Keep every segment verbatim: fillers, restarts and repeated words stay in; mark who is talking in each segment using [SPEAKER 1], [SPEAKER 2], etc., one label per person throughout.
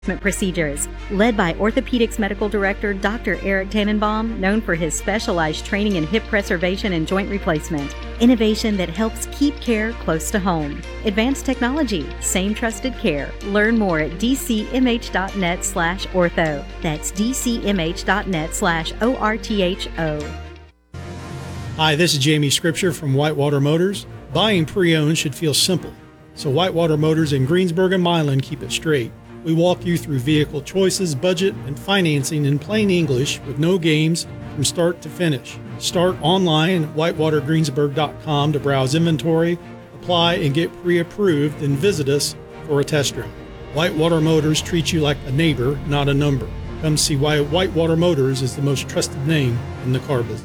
[SPEAKER 1] procedures. Led by Orthopedics Medical Director Doctor Eric Tannenbaum, known for his specialized training in hip preservation and joint replacement. Innovation that helps keep care close to home. Advanced technology, same trusted care. Learn more at dcmh.net slash ortho. That's dcmh.net slash O R T H O.
[SPEAKER 2] Hi, this is Jamie Scripture from Whitewater Motors. Buying pre-owned should feel simple, so Whitewater Motors in Greensburg and Milan keep it straight. We walk you through vehicle choices, budget, and financing in plain English with no games from start to finish. Start online at whitewater greensburg dot com to browse inventory, apply, and get pre-approved, and visit us for a test drive. Whitewater Motors treats you like a neighbor, not a number. Come see why Whitewater Motors is the most trusted name in the car business.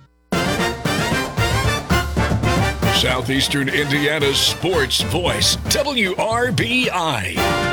[SPEAKER 3] Southeastern Indiana's sports voice, W R B I.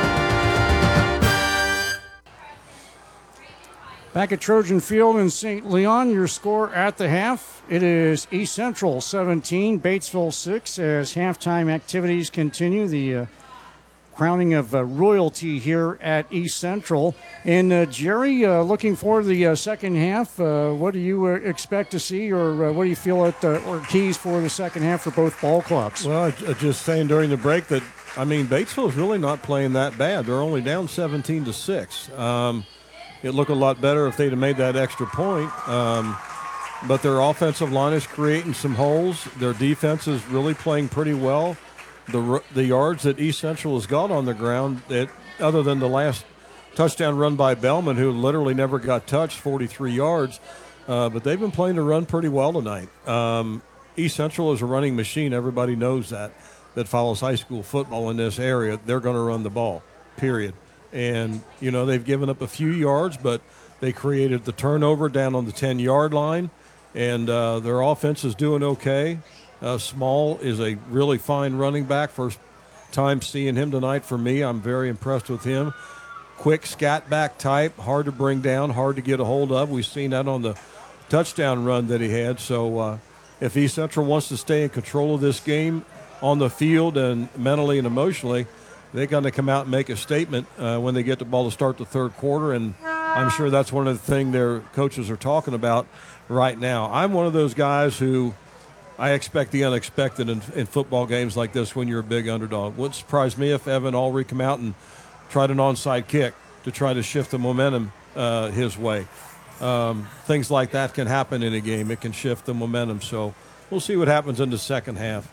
[SPEAKER 4] Back at Trojan Field in Saint Leon, your score at the half. It is East Central seventeen, Batesville six, as halftime activities continue. The uh, crowning of uh, royalty here at East Central. And uh, Jerry, uh, looking forward to the uh, second half. Uh, what do you uh, expect to see, or uh, what do you feel at the, or keys for the second half for both ball clubs?
[SPEAKER 5] Well, I, I just saying during the break that, I mean, Batesville's really not playing that bad. They're only down seventeen to six. Um, It looked a lot better if they'd have made that extra point. Um, but their offensive line is creating some holes. Their defense is really playing pretty well. The the yards that East Central has got on the ground, that other than the last touchdown run by Bellman, who literally never got touched, forty-three yards, uh, but they've been playing the run pretty well tonight. Um, East Central is a running machine. Everybody knows that, that follows high school football in this area. They're going to run the ball, period. And, you know, they've given up a few yards, but they created the turnover down on the ten-yard line, and uh, their offense is doing okay. Uh, Small is a really fine running back. First time seeing him tonight for me. I'm very impressed with him. Quick scat back type, hard to bring down, hard to get a hold of. We've seen that on the touchdown run that he had. So uh, if East Central wants to stay in control of this game on the field and mentally and emotionally, they're going to come out and make a statement uh, when they get the ball to start the third quarter, and I'm sure that's one of the things their coaches are talking about right now. I'm one of those guys who I expect the unexpected in, in football games like this when you're a big underdog. Wouldn't surprise me if Evan Ulrich come out and tried an onside kick to try to shift the momentum uh, his way. Um, things like that can happen in a game. It can shift the momentum, so we'll see what happens in the second half.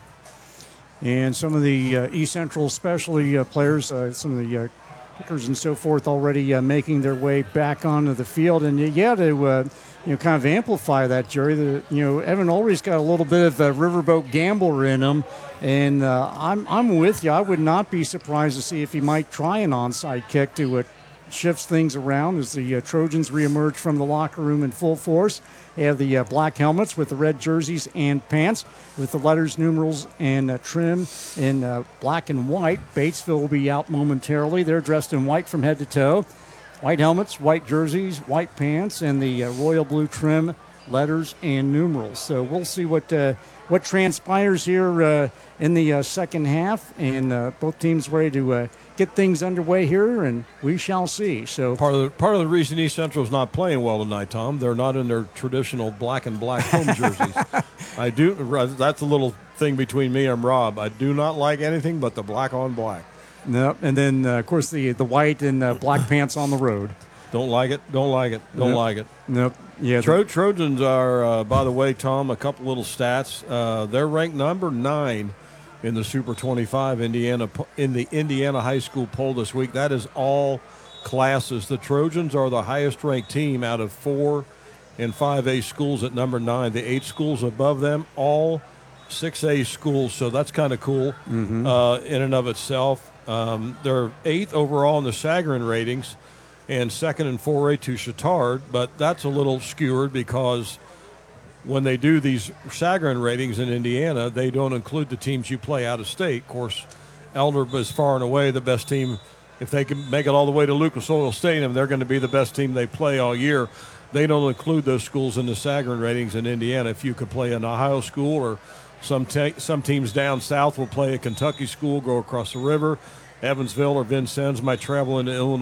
[SPEAKER 4] And some of the uh, East Central specialty uh, players, uh, some of the uh, kickers and so forth, already uh, making their way back onto the field. And yeah, to uh, you know, kind of amplify that, Jerry, the, you know, Evan Ulrich's got a little bit of a riverboat gambler in him, and uh, I'm I'm with you. I would not be surprised to see if he might try an onside kick to uh, shift things around as the uh, Trojans reemerge from the locker room in full force. They have the uh, black helmets with the red jerseys and pants with the letters, numerals, and uh, trim in uh, black and white. Batesville will be out momentarily. They're dressed in white from head to toe. White helmets, white jerseys, white pants, and the uh, royal blue trim, letters, and numerals. So we'll see what uh, what transpires here uh, in the uh, second half, and uh, both teams ready to uh, get things underway here, and we shall see. So
[SPEAKER 5] part of the, part of the reason East Central is not playing well tonight, Tom, they're not in their traditional black and black home jerseys. I do. That's a little thing between me and Rob. I do not like anything but the black on black.
[SPEAKER 4] No, and then uh, of course the the white and uh, black pants on the road.
[SPEAKER 5] Don't like it. Don't like it. Don't
[SPEAKER 4] nope.
[SPEAKER 5] like it.
[SPEAKER 4] Nope. Yeah.
[SPEAKER 5] Tro- Trojans are, uh, by the way, Tom, a couple little stats. Uh, they're ranked number nine in the Super twenty-five Indiana in the Indiana high school poll this week. That is all classes. The Trojans are the highest ranked team out of four and five A schools at number nine. The eight schools above them, all six A schools. So that's kind of cool
[SPEAKER 4] mm-hmm.
[SPEAKER 5] uh, in and of itself. Um, they're eighth overall in the Sagarin ratings and second in four A to Chittard, but that's a little skewered because when they do these Sagarin ratings in Indiana, they don't include the teams you play out of state. Of course, Elder is far and away the best team. If they can make it all the way to Lucas Oil Stadium, they're going to be the best team they play all year. They don't include those schools in the Sagarin ratings in Indiana. If you could play an Ohio school, or some te- some teams down south will play a Kentucky school, go across the river. Evansville or Vincennes might travel into Illinois